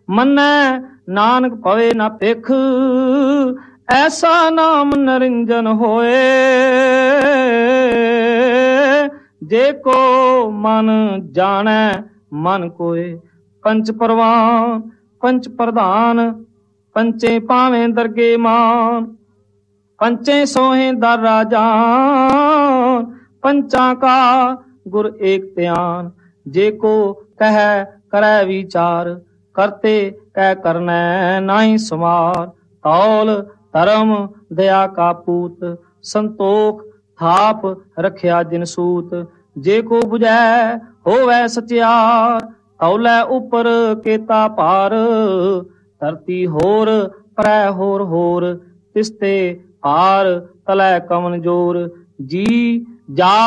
ਮੰਨੈ ਨਾਨਕ ਪਵੇ ਨਾ ਭਿਖ, ਐਸਾ ਨਾਮ ਨਿਰੰਜਨ ਹੋਏ। ਜੇ ਕੋ ਮਨ ਜਾਣੈ ਮਨ ਕੋਏ, ਪੰਚ ਪਰਵਾਨ ਪੰਚ ਪ੍ਰਧਾਨ, ਪੰਚੇ ਭਾਵੇਂ ਦਰਗੇ ਮਾਨ। ਪੰਚੇ ਸੋਹੇ ਦਰ ਰਾਜਾਨ, ਪੰਚਾਂ ਕਾ ਗੁਰ ਏਕ ਧਿਆਨ। ਜੇ ਕੋ ਕਹਿ ਕਰੈ ਵਿਚਾਰ, ਕਰਤੇ ਕਹਿ ਕਰਨੈ ਨਾਹੀ ਸਮਾਰ। ਤੌਲ ਧਰਮ ਦਇਆ ਕਾ ਪੂਤ, ਸੰਤੋਖ ਥਾਪ ਰਖਿਆ ਜਿਨ ਸੂਤ। ਜੇ ਕੋ ਬੁਝੈ ਹੋਵੈ ਸਚਿਆਰ, ਤੌਲੇ ਉਪਰ ਕੇਤਾ ਭਾਰ। ਧਰਤੀ ਹੋਰ ਪਰੈ ਹੋਰ ਹੋਰ, ਤਿਸਤੇ ਭਾਰ ਤਲੈ ਕਮਨ ਜੋਰ। ਜੀ ਜਾ